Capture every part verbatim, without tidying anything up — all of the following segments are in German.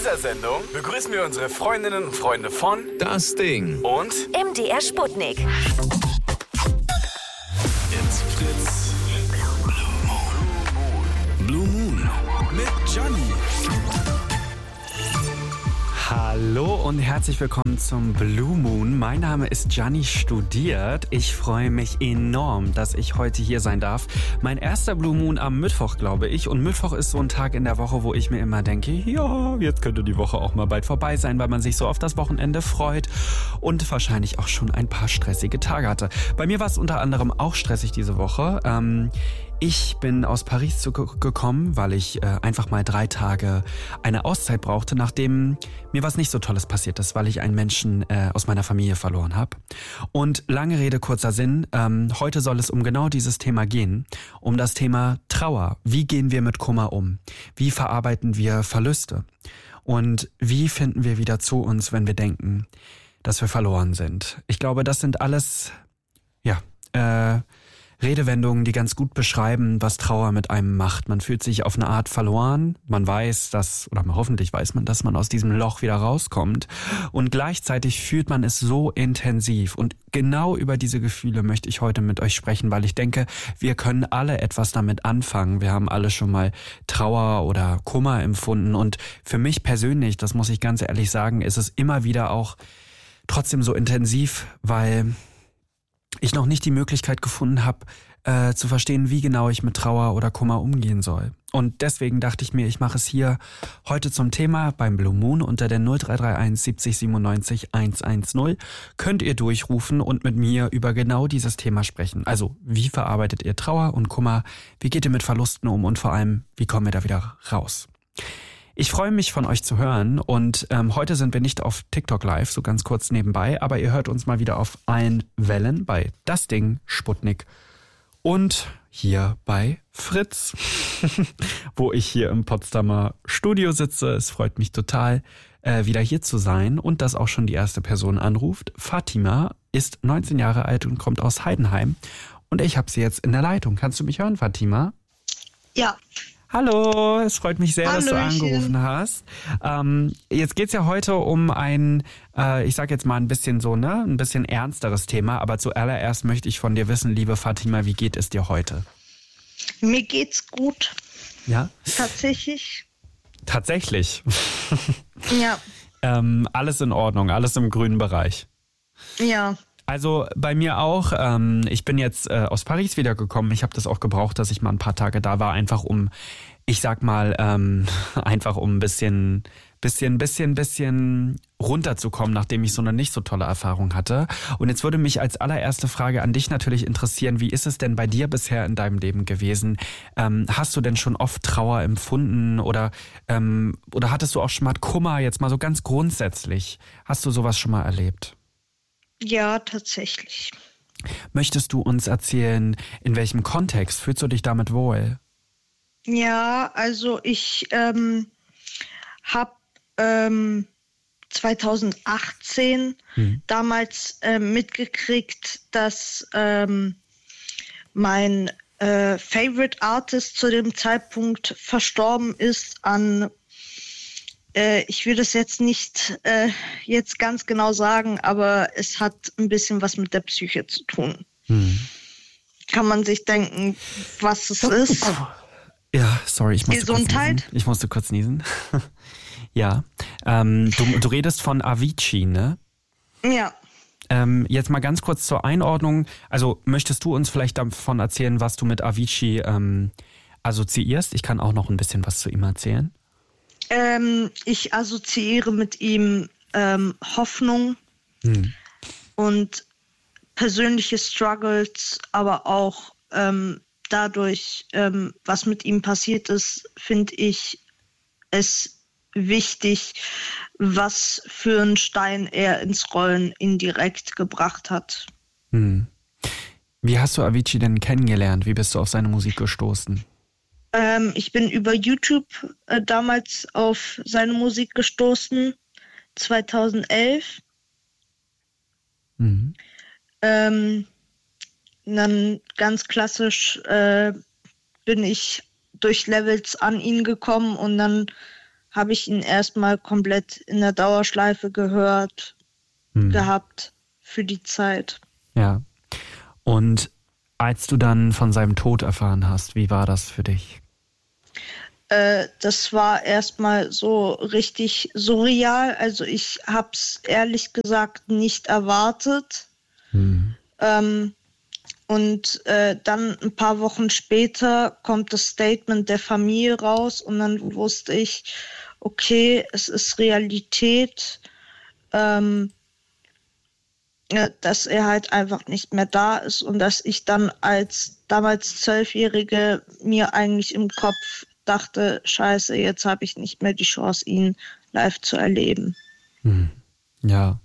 dieser Sendung begrüßen wir unsere Freundinnen und Freunde von Das Ding und M D R Sputnik. It's Fritz Blue Moon mit Johnny. Hallo und herzlich willkommen zum Blue Moon. Mein Name ist Gianni Studiert. Ich freue mich enorm, dass ich heute hier sein darf. Mein erster Blue Moon am Mittwoch, glaube ich. Und Mittwoch ist so ein Tag in der Woche, wo ich mir immer denke, ja, jetzt könnte die Woche auch mal bald vorbei sein, weil man sich so auf das Wochenende freut und wahrscheinlich auch schon ein paar stressige Tage hatte. Bei mir war es unter anderem auch stressig diese Woche. Ähm, Ich bin aus Paris gekommen, weil ich äh, einfach mal drei Tage eine Auszeit brauchte, nachdem mir was nicht so Tolles passiert ist, weil ich einen Menschen äh, aus meiner Familie verloren habe. Und lange Rede, kurzer Sinn, ähm, heute soll es um genau dieses Thema gehen, um das Thema Trauer. Wie gehen wir mit Kummer um? Wie verarbeiten wir Verluste? Und wie finden wir wieder zu uns, wenn wir denken, dass wir verloren sind? Ich glaube, das sind alles, ja, äh, Redewendungen, die ganz gut beschreiben, was Trauer mit einem macht. Man fühlt sich auf eine Art verloren. Man weiß, dass, oder hoffentlich weiß man, dass man aus diesem Loch wieder rauskommt. Und gleichzeitig fühlt man es so intensiv. Und genau über diese Gefühle möchte ich heute mit euch sprechen, weil ich denke, wir können alle etwas damit anfangen. Wir haben alle schon mal Trauer oder Kummer empfunden. Und für mich persönlich, das muss ich ganz ehrlich sagen, ist es immer wieder auch trotzdem so intensiv, weil ich noch nicht die Möglichkeit gefunden habe, äh, zu verstehen, wie genau ich mit Trauer oder Kummer umgehen soll. Und deswegen dachte ich mir, ich mache es hier heute zum Thema beim Blue Moon unter der null drei drei eins siebzig siebenundneunzig hundertzehn. Könnt ihr durchrufen und mit mir über genau dieses Thema sprechen. Also, wie verarbeitet ihr Trauer und Kummer? Wie geht ihr mit Verlusten um? Und vor allem, wie kommen wir da wieder raus? Ich freue mich, von euch zu hören und ähm, heute sind wir nicht auf TikTok live, so ganz kurz nebenbei, aber ihr hört uns mal wieder auf allen Wellen bei Das Ding, Sputnik und hier bei Fritz, wo ich hier im Potsdamer Studio sitze. Es freut mich total, äh, wieder hier zu sein und dass auch schon die erste Person anruft. Fatima ist neunzehn Jahre alt und kommt aus Heidenheim und ich habe sie jetzt in der Leitung. Kannst du mich hören, Fatima? Ja. Hallo, es freut mich sehr, Hallöchen. dass du angerufen hast. Ähm, jetzt geht's ja heute um ein, äh, ich sag jetzt mal ein bisschen so, ne, ein bisschen ernsteres Thema. Aber zuallererst möchte ich von dir wissen, liebe Fatima, wie geht es dir heute? Mir geht's gut. Ja? Tatsächlich. Tatsächlich. Ja. ähm, alles in Ordnung, alles im grünen Bereich. Ja. Also bei mir auch. Ähm, ich bin jetzt äh, aus Paris wiedergekommen. Ich habe das auch gebraucht, dass ich mal ein paar Tage da war, einfach um, ich sag mal, ähm, einfach um ein bisschen, bisschen, bisschen, bisschen runterzukommen, nachdem ich so eine nicht so tolle Erfahrung hatte. Und jetzt würde mich als allererste Frage an dich natürlich interessieren, wie ist es denn bei dir bisher in deinem Leben gewesen? Ähm, hast du denn schon oft Trauer empfunden oder, ähm, oder hattest du auch schon mal Kummer, jetzt mal so ganz grundsätzlich? Hast du sowas schon mal erlebt? Ja, tatsächlich. Möchtest du uns erzählen, in welchem Kontext fühlst du dich damit wohl? Ja, also ich ähm, habe ähm, zweitausendachtzehn hm. damals äh, mitgekriegt, dass ähm, mein äh, Favorite Artist zu dem Zeitpunkt verstorben ist an Ich will das jetzt nicht äh, jetzt ganz genau sagen, aber es hat ein bisschen was mit der Psyche zu tun. Hm. Kann man sich denken, was es ist? Ja, sorry, ich musste Gesundheit. kurz niesen. Ich musste kurz niesen. Ja, ähm, du, du redest von Avicii, ne? Ja. Ähm, jetzt mal ganz kurz zur Einordnung. Also möchtest du uns vielleicht davon erzählen, was du mit Avicii ähm, assoziierst? Ich kann auch noch ein bisschen was zu ihm erzählen. Ähm, ich assoziiere mit ihm ähm, Hoffnung hm. und persönliche Struggles, aber auch ähm, dadurch, ähm, was mit ihm passiert ist, finde ich es wichtig, was für einen Stein er ins Rollen indirekt gebracht hat. Hm. Wie hast du Avicii denn kennengelernt? Wie bist du auf seine Musik gestoßen? Ähm, ich bin über YouTube äh, damals auf seine Musik gestoßen, zweitausendelf. Mhm. Ähm, dann ganz klassisch äh, bin ich durch Levels an ihn gekommen und dann habe ich ihn erstmal komplett in der Dauerschleife gehört hm. gehabt für die Zeit. Ja. Und als du dann von seinem Tod erfahren hast, wie war das für dich? Äh, das war erstmal so richtig surreal. Also ich habe es ehrlich gesagt nicht erwartet. Hm. Ähm, und äh, dann ein paar Wochen später kommt das Statement der Familie raus und dann wusste ich, okay, es ist Realität, ähm, ja, dass er halt einfach nicht mehr da ist und dass ich dann als damals Zwölfjährige mir eigentlich im Kopf dachte, scheiße, jetzt habe ich nicht mehr die Chance, ihn live zu erleben. Hm. Ja.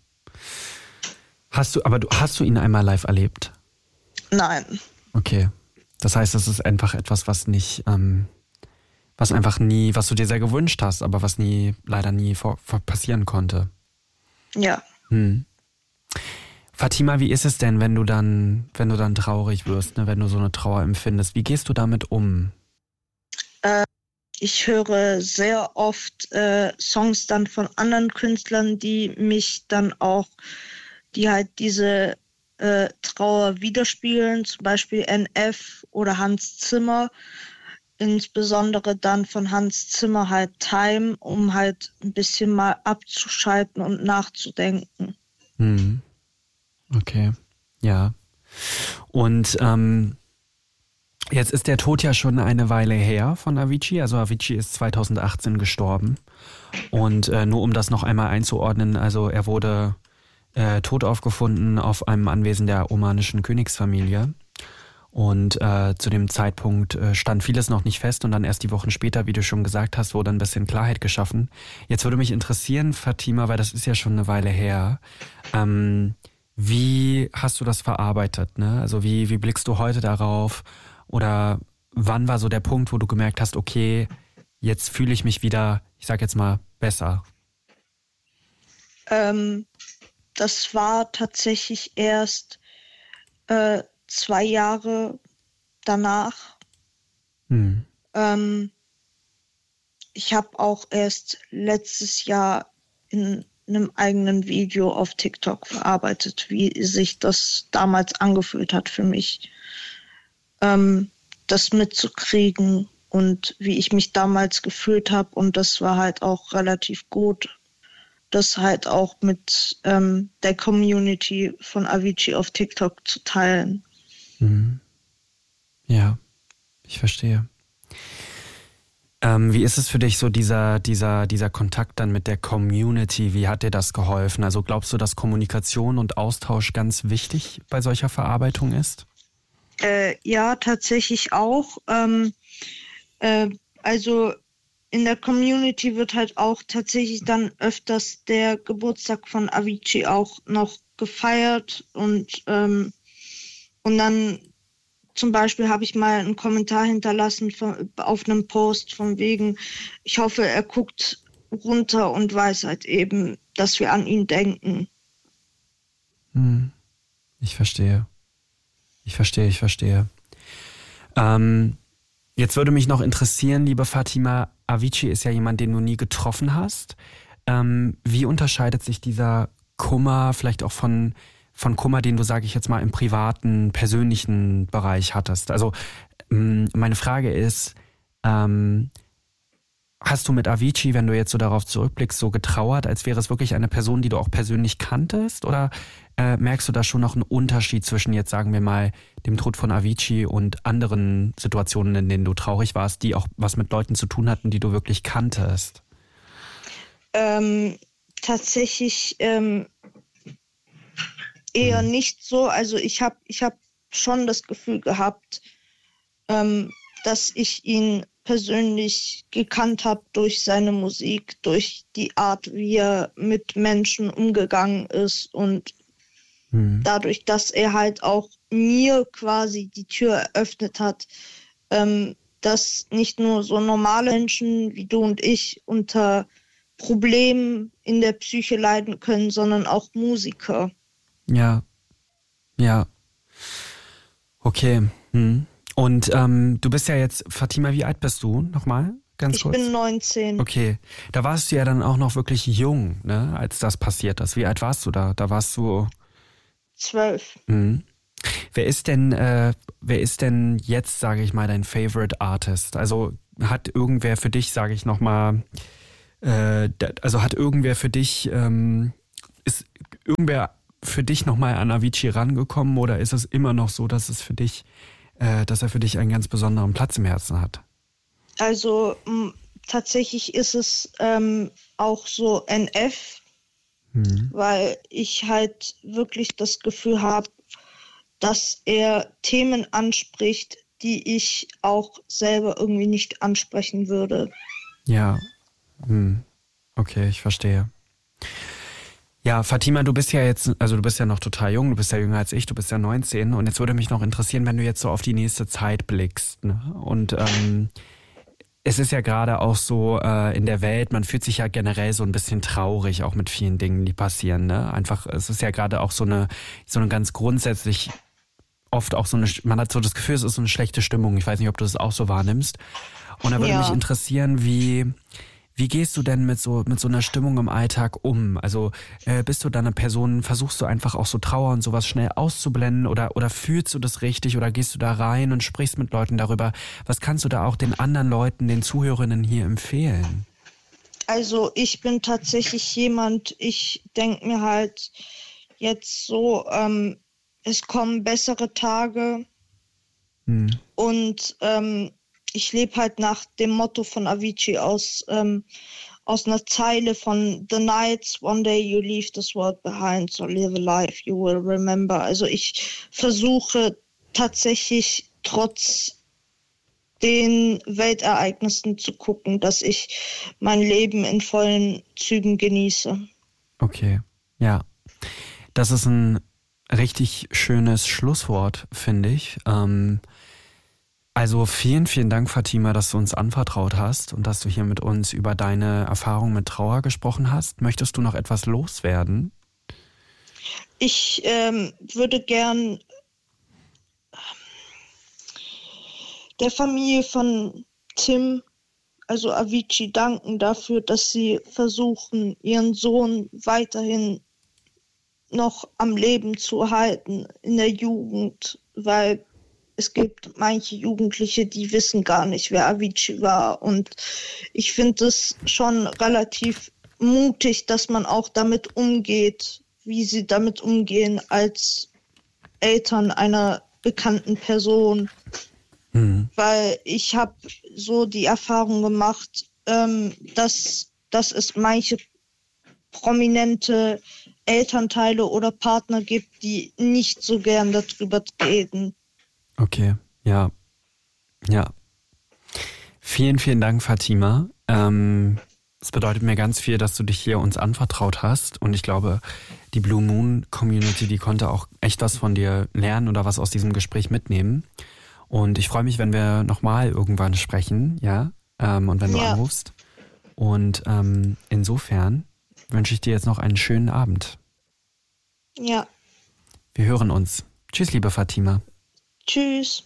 Hast du, aber du, hast du ihn einmal live erlebt? Nein. Okay. Das heißt, das ist einfach etwas, was nicht, ähm, was einfach nie, was du dir sehr gewünscht hast, aber was nie, leider nie vor, vor passieren konnte. Ja. Hm. Fatima, wie ist es denn, wenn du dann, wenn du dann traurig wirst, ne, wenn du so eine Trauer empfindest? Wie gehst du damit um? Äh, ich höre sehr oft äh, Songs dann von anderen Künstlern, die mich dann auch, die halt diese äh, Trauer widerspiegeln, zum Beispiel N F oder Hans Zimmer. Insbesondere dann von Hans Zimmer halt Time, um halt ein bisschen mal abzuschalten und nachzudenken. Hm. Okay, ja. Und ähm, jetzt ist der Tod ja schon eine Weile her von Avicii. Also Avicii ist zweitausendachtzehn gestorben. Und äh, nur um das noch einmal einzuordnen, also er wurde äh, tot aufgefunden auf einem Anwesen der omanischen Königsfamilie. Und äh, zu dem Zeitpunkt äh, stand vieles noch nicht fest und dann erst die Wochen später, wie du schon gesagt hast, wurde ein bisschen Klarheit geschaffen. Jetzt würde mich interessieren, Fatima, weil das ist ja schon eine Weile her, ähm, wie hast du das verarbeitet, ne? Also wie, wie blickst du heute darauf? Oder wann war so der Punkt, wo du gemerkt hast, okay, jetzt fühle ich mich wieder, ich sag jetzt mal, besser? Ähm, das war tatsächlich erst äh, zwei Jahre danach. Hm. Ähm, ich habe auch erst letztes Jahr in einem eigenen Video auf TikTok verarbeitet, wie sich das damals angefühlt hat für mich, ähm, das mitzukriegen und wie ich mich damals gefühlt habe. Und das war halt auch relativ gut, das halt auch mit ähm, der Community von Avicii auf TikTok zu teilen. Mhm. Ja, ich verstehe. Ähm, wie ist es für dich so, dieser, dieser, dieser Kontakt dann mit der Community? Wie hat dir das geholfen? Also glaubst du, dass Kommunikation und Austausch ganz wichtig bei solcher Verarbeitung ist? Äh, ja, tatsächlich auch. Ähm, äh, also in der Community wird halt auch tatsächlich dann öfters der Geburtstag von Avicii auch noch gefeiert und, ähm, und dann zum Beispiel habe ich mal einen Kommentar hinterlassen von, auf einem Post von wegen, ich hoffe, er guckt runter und weiß halt eben, dass wir an ihn denken. Hm. Ich verstehe. Ich verstehe, ich verstehe. Ähm, jetzt würde mich noch interessieren, liebe Fatima, Avicii ist ja jemand, den du nie getroffen hast. Ähm, wie unterscheidet sich dieser Kummer vielleicht auch von von Kummer, den du, sage ich jetzt mal, im privaten, persönlichen Bereich hattest? Also meine Frage ist, ähm, hast du mit Avicii, wenn du jetzt so darauf zurückblickst, so getrauert, als wäre es wirklich eine Person, die du auch persönlich kanntest? Oder äh, merkst du da schon noch einen Unterschied zwischen jetzt, sagen wir mal, dem Tod von Avicii und anderen Situationen, in denen du traurig warst, die auch was mit Leuten zu tun hatten, die du wirklich kanntest? Ähm, tatsächlich ähm eher nicht so. Also ich habe ich hab schon das Gefühl gehabt, ähm, dass ich ihn persönlich gekannt habe durch seine Musik, durch die Art, wie er mit Menschen umgegangen ist und mhm. dadurch, dass er halt auch mir quasi die Tür eröffnet hat, ähm, dass nicht nur so normale Menschen wie du und ich unter Problemen in der Psyche leiden können, sondern auch Musiker. Ja, ja. Okay. Hm. Und ähm, du bist ja jetzt, Fatima, wie alt bist du nochmal? ganz ich kurz? Ich bin neunzehn. Okay, da warst du ja dann auch noch wirklich jung, ne, als das passiert ist. Wie alt warst du da? Da warst du... Zwölf. Mhm. Wer ist denn, äh, wer ist denn jetzt, sage ich mal, dein Favorite Artist? Also hat irgendwer für dich, sage ich nochmal, äh, also hat irgendwer für dich, ähm, ist irgendwer für dich nochmal an Avicii rangekommen oder ist es immer noch so, dass es für dich, äh, dass er für dich einen ganz besonderen Platz im Herzen hat? Also m- tatsächlich ist es ähm, auch so N F, mhm. weil ich halt wirklich das Gefühl habe, dass er Themen anspricht, die ich auch selber irgendwie nicht ansprechen würde. Ja, hm. Okay, ich verstehe. Ja, Fatima, du bist ja jetzt, also du bist ja noch total jung, du bist ja jünger als ich, du bist ja neunzehn und jetzt würde mich noch interessieren, wenn du jetzt so auf die nächste Zeit blickst, ne? Und ähm, es ist ja gerade auch so äh, in der Welt, man fühlt sich ja generell so ein bisschen traurig, auch mit vielen Dingen, die passieren, ne? Einfach, es ist ja gerade auch so eine, so eine ganz grundsätzlich oft auch so eine, man hat so das Gefühl, es ist so eine schlechte Stimmung. Ich weiß nicht, ob du das auch so wahrnimmst. Und da würde ja. mich interessieren, wie, wie gehst du denn mit so, mit so einer Stimmung im Alltag um? Also äh, bist du da eine Person, versuchst du einfach auch so Trauer und sowas schnell auszublenden oder, oder fühlst du das richtig oder gehst du da rein und sprichst mit Leuten darüber? Was kannst du da auch den anderen Leuten, den Zuhörerinnen hier empfehlen? Also ich bin tatsächlich jemand, ich denke mir halt jetzt so, ähm, es kommen bessere Tage hm. und ähm, ich lebe halt nach dem Motto von Avicii aus, ähm, aus einer Zeile von The nights, one day you leave this world behind, so live a life you will remember. Also ich versuche tatsächlich trotz den Weltereignissen zu gucken, dass ich mein Leben in vollen Zügen genieße. Okay, ja. Das ist ein richtig schönes Schlusswort, finde ich. Ähm, also vielen, vielen Dank, Fatima, dass du uns anvertraut hast und dass du hier mit uns über deine Erfahrung mit Trauer gesprochen hast. Möchtest du noch etwas loswerden? Ich ähm, würde gern der Familie von Tim, also Avicii, danken dafür, dass sie versuchen, ihren Sohn weiterhin noch am Leben zu halten in der Jugend, weil es gibt manche Jugendliche, die wissen gar nicht, wer Avicii war. Und ich finde es schon relativ mutig, dass man auch damit umgeht, wie sie damit umgehen als Eltern einer bekannten Person. Mhm. Weil ich habe so die Erfahrung gemacht, ähm, dass, dass es manche prominente Elternteile oder Partner gibt, die nicht so gern darüber reden. Okay, ja. Ja. Vielen, vielen Dank, Fatima. Ähm, es bedeutet mir ganz viel, dass du dich hier uns anvertraut hast und ich glaube, die Blue Moon Community, die konnte auch echt was von dir lernen oder was aus diesem Gespräch mitnehmen. Und ich freue mich, wenn wir nochmal irgendwann sprechen, ja, ähm, und wenn du ja. anrufst. Und ähm, insofern wünsche ich dir jetzt noch einen schönen Abend. Ja. Wir hören uns. Tschüss, liebe Fatima. Tschüss.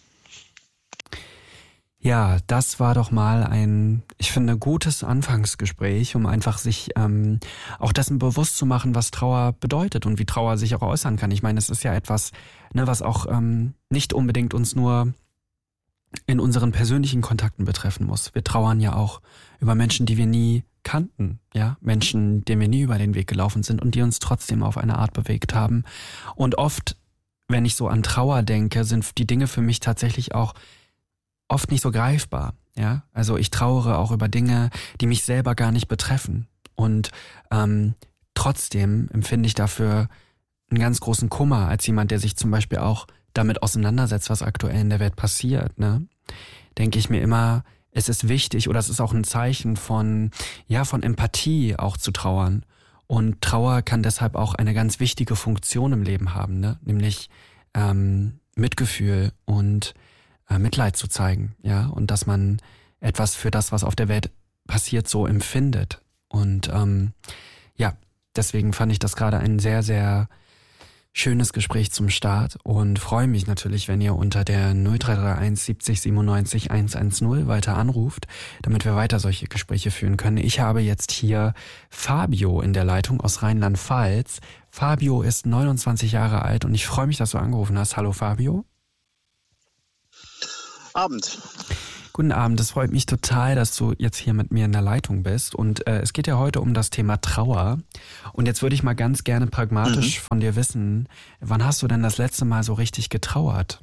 Ja, das war doch mal ein, ich finde, gutes Anfangsgespräch, um einfach sich ähm, auch dessen bewusst zu machen, was Trauer bedeutet und wie Trauer sich auch äußern kann. Ich meine, es ist ja etwas, ne, was auch ähm, nicht unbedingt uns nur in unseren persönlichen Kontakten betreffen muss. Wir trauern ja auch über Menschen, die wir nie kannten, ja, Menschen, denen wir nie über den Weg gelaufen sind und die uns trotzdem auf eine Art bewegt haben. Und oft, wenn ich so an Trauer denke, sind die Dinge für mich tatsächlich auch oft nicht so greifbar, ja. Also ich trauere auch über Dinge, die mich selber gar nicht betreffen. Und ähm, trotzdem empfinde ich dafür einen ganz großen Kummer als jemand, der sich zum Beispiel auch damit auseinandersetzt, was aktuell in der Welt passiert, ne? Denke ich mir immer, es ist wichtig oder es ist auch ein Zeichen von, ja, von Empathie auch zu trauern. Und Trauer kann deshalb auch eine ganz wichtige Funktion im Leben haben, ne? Nämlich ähm, Mitgefühl und äh, Mitleid zu zeigen, ja, und dass man etwas für das, was auf der Welt passiert, so empfindet. Und ähm, ja, deswegen fand ich das gerade ein sehr, sehr Schönes Gespräch zum Start und freue mich natürlich, wenn ihr unter der null drei drei eins siebzig siebenundneunzig hundertzehn weiter anruft, damit wir weiter solche Gespräche führen können. Ich habe jetzt hier Fabio in der Leitung aus Rheinland-Pfalz. Fabio ist neunundzwanzig Jahre alt und ich freue mich, dass du angerufen hast. Hallo Fabio. Abend. Guten Abend, es freut mich total, dass du jetzt hier mit mir in der Leitung bist und äh, es geht ja heute um das Thema Trauer und jetzt würde ich mal ganz gerne pragmatisch mhm. von dir wissen, wann hast du denn das letzte Mal so richtig getrauert?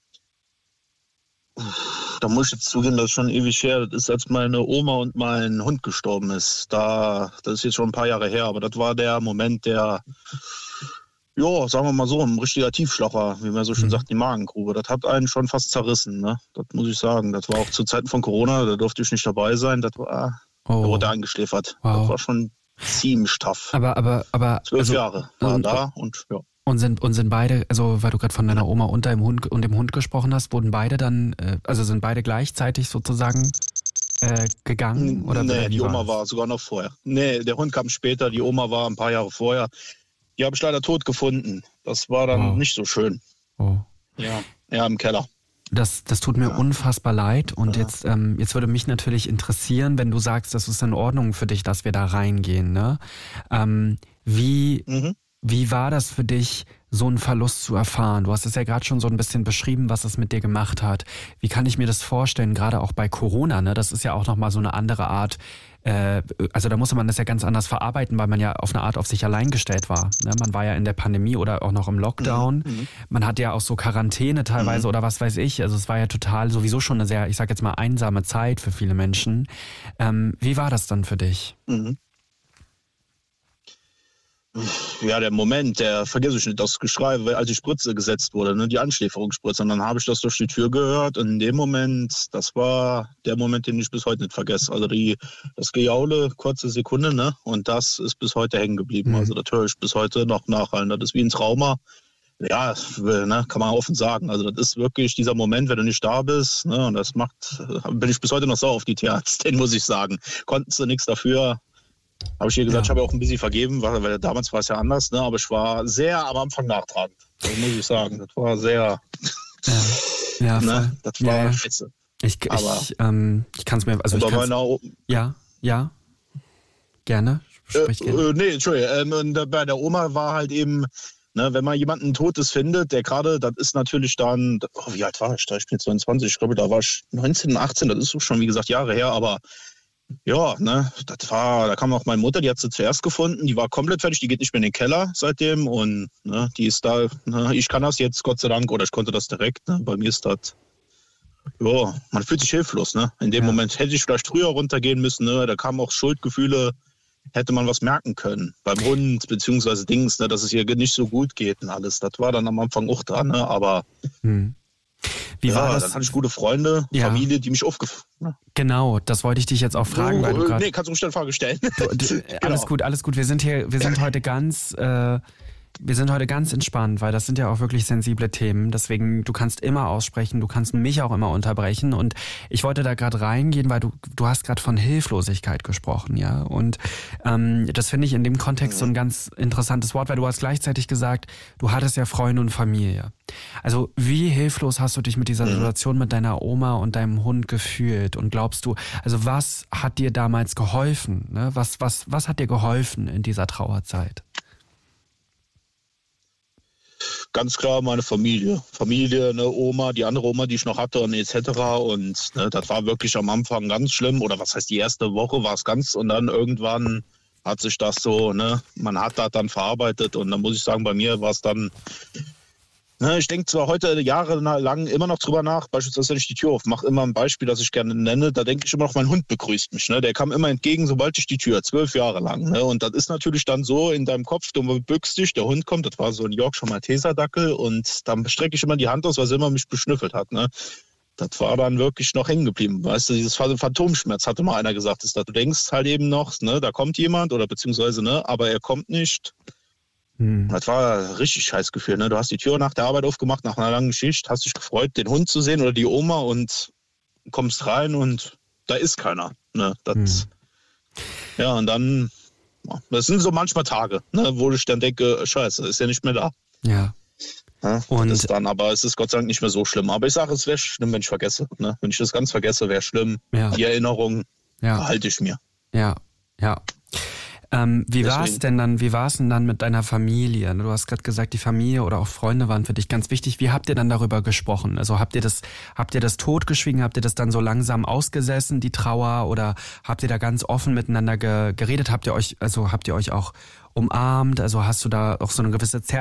Da muss ich jetzt zugeben, das ist schon ewig her, das ist, als meine Oma und mein Hund gestorben ist. Da, das ist jetzt schon ein paar Jahre her, aber das war der Moment, der, ja, sagen wir mal so, ein richtiger Tiefschlag war, wie man so schön mhm. sagt, die Magengrube. Das hat einen schon fast zerrissen, ne? Das muss ich sagen. Das war auch zu Zeiten von Corona, da durfte ich nicht dabei sein. Das war, oh. Da wurde eingeschläfert. Wow. Das war schon ziemlich tough. Aber, aber, aber. Zwölf also, Jahre waren und, da und ja. Und sind, und sind beide, also weil du gerade von deiner Oma und deinem Hund und dem Hund gesprochen hast, wurden beide dann, also sind beide gleichzeitig sozusagen äh, gegangen? Oder nee, die Oma war sogar noch vorher. Nee, der Hund kam später, die Oma war ein paar Jahre vorher. Die habe ich leider tot gefunden. Das war dann oh. nicht so schön. Oh. Ja, ja, im Keller. Das, das tut mir ja. unfassbar leid. Und ja. jetzt, ähm, jetzt würde mich natürlich interessieren, wenn du sagst, das ist in Ordnung für dich, dass wir da reingehen. Ne? Ähm, wie, mhm. wie war das für dich, so einen Verlust zu erfahren? Du hast es ja gerade schon so ein bisschen beschrieben, was es mit dir gemacht hat. Wie kann ich mir das vorstellen, gerade auch bei Corona? Ne? Das ist ja auch nochmal so eine andere Art. Äh, also da musste man das ja ganz anders verarbeiten, weil man ja auf eine Art auf sich allein gestellt war. Ne? Man war ja in der Pandemie oder auch noch im Lockdown. Mhm. Man hat ja auch so Quarantäne teilweise mhm. oder was weiß ich. Also es war ja total sowieso schon eine sehr, ich sag jetzt mal, einsame Zeit für viele Menschen. Ähm, wie war das dann für dich? Mhm. Ja, der Moment, der vergesse ich nicht, das Geschrei, als die Spritze gesetzt wurde, ne, die Anschläferungsspritze. Und dann habe ich das durch die Tür gehört. Und in dem Moment, das war der Moment, den ich bis heute nicht vergesse. Also die, das Gejaule, kurze Sekunde, ne? Und das ist bis heute hängen geblieben. Mhm. Also das höre ich bis heute noch nachhallen. Das ist wie ein Trauma. Ja, ne, kann man offen sagen. Also das ist wirklich dieser Moment, wenn du nicht da bist. Ne, und das macht, bin ich bis heute noch sauer auf die Tierärztin, muss ich sagen. Konnten sie nichts dafür. Habe ich ihr gesagt, ja. ich habe ja auch ein bisschen vergeben, weil, weil damals war es ja anders, ne? Aber ich war sehr am Anfang nachtragend. Das muss ich sagen. Das war sehr. Ja, ja ne? Das war ja, ja. scheiße. Ich, ich, ähm, ich kann es mir. Also ich kann's, meiner, ja, ja. Gerne. Sprich äh, gerne. Äh, nee, Entschuldigung. Ähm, bei der Oma war halt eben, ne, wenn man jemanden Totes findet, der gerade, das ist natürlich dann. Oh, wie alt war ich da? Ich bin jetzt zweiundzwanzig, ich glaube, da war ich neunzehn, achtzehn, das ist schon, wie gesagt, Jahre her, aber. Ja, ne, das war, da kam auch meine Mutter, die hat sie zuerst gefunden, die war komplett fertig, die geht nicht mehr in den Keller seitdem und ne, die ist da, ne, ich kann das jetzt, Gott sei Dank, oder ich konnte das direkt, ne, bei mir ist das, ja, man fühlt sich hilflos, ne, in dem ja. Moment hätte ich vielleicht früher runtergehen müssen, ne, da kamen auch Schuldgefühle, hätte man was merken können, beim Hund, beziehungsweise Dings, ne, dass es ihr nicht so gut geht und alles, das war dann am Anfang auch da, ne, aber... Hm. Wie ja, war das? Dann hatte ich gute Freunde, ja. Familie, die mich aufgefangen haben. Genau, das wollte ich dich jetzt auch fragen. Oh, weil du grad, nee, kannst du mich eine Frage stellen. Du, du, genau. Alles gut, alles gut. Wir sind hier, wir sind heute ganz, äh, wir sind heute ganz entspannt, weil das sind ja auch wirklich sensible Themen. Deswegen, du kannst immer aussprechen, du kannst mich auch immer unterbrechen. Und ich wollte da gerade reingehen, weil du, du hast gerade von Hilflosigkeit gesprochen, ja. Und ähm, das finde ich in dem Kontext mhm. so ein ganz interessantes Wort, weil du hast gleichzeitig gesagt, du hattest ja Freunde und Familie. Also wie hilflos hast du dich mit dieser mhm. Situation mit deiner Oma und deinem Hund gefühlt? Und glaubst du, also was hat dir damals geholfen? Ne? Was, was, was hat dir geholfen in dieser Trauerzeit? Ganz klar meine Familie. Familie, eine Oma, die andere Oma, die ich noch hatte und et cetera. Und ne, das war wirklich am Anfang ganz schlimm. Oder was heißt, die erste Woche war es ganz. Und dann irgendwann hat sich das so, ne, man hat das dann verarbeitet. Und dann muss ich sagen, bei mir war es dann... Ich denke zwar heute jahrelang immer noch drüber nach, beispielsweise wenn ich die Tür aufmache, immer ein Beispiel, das ich gerne nenne, da denke ich immer noch, mein Hund begrüßt mich. Ne? Der kam immer entgegen, sobald ich die Tür, zwölf Jahre lang. Ne? Und das ist natürlich dann so in deinem Kopf, du bückst dich, der Hund kommt, das war so ein Yorkshire Malteser Dackel und dann strecke ich immer die Hand aus, weil sie immer mich beschnüffelt hat. Ne? Das war dann wirklich noch hängen geblieben. Weißt du, dieses Phantomschmerz, hatte mal einer gesagt, ist das. Du denkst halt eben noch, ne, da kommt jemand oder beziehungsweise, ne, aber er kommt nicht. Das war ein richtig scheiß Gefühl. Ne? Du hast die Tür nach der Arbeit aufgemacht, nach einer langen Schicht, hast dich gefreut, den Hund zu sehen oder die Oma und kommst rein und da ist keiner. Ne? Das, hm. Ja, und dann, das sind so manchmal Tage, ne, wo ich dann denke, scheiße, ist ja nicht mehr da. Ja. Ja, Und das dann, aber es ist Gott sei Dank nicht mehr so schlimm. Aber ich sage, es wäre schlimm, wenn ich vergesse. Ne? Wenn ich das ganz vergesse, wäre schlimm. Ja. Die Erinnerung ja. behalte ich mir. Ja, ja. Ähm, wie war es Deswegen. denn dann, wie war es denn dann mit deiner Familie? Du hast gerade gesagt, die Familie oder auch Freunde waren für dich ganz wichtig. Wie habt ihr dann darüber gesprochen? Also habt ihr das, habt ihr das totgeschwiegen? Habt ihr das dann so langsam ausgesessen, die Trauer? Oder habt ihr da ganz offen miteinander ge- geredet? Habt ihr euch, also habt ihr euch auch umarmt? Also hast du da auch so eine gewisse Zärtlichkeit